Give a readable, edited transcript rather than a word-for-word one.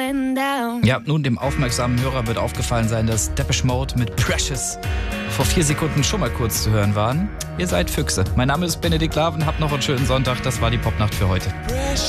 Ja, nun dem aufmerksamen Hörer wird aufgefallen sein, dass Depeche Mode mit Precious vor 4 Sekunden schon mal kurz zu hören waren. Ihr seid Füchse. Mein Name ist Benedikt Laven, habt noch einen schönen Sonntag. Das war die Popnacht für heute.